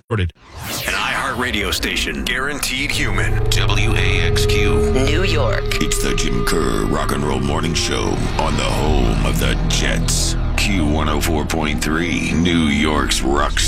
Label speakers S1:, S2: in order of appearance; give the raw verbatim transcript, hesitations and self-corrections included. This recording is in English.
S1: An
S2: iHeart radio station, guaranteed human.
S3: W A X Q,
S4: New York.
S3: It's the Jim Kerr Rock and Roll Morning Show on the home of the Jets. Q one oh four point three, New York's rock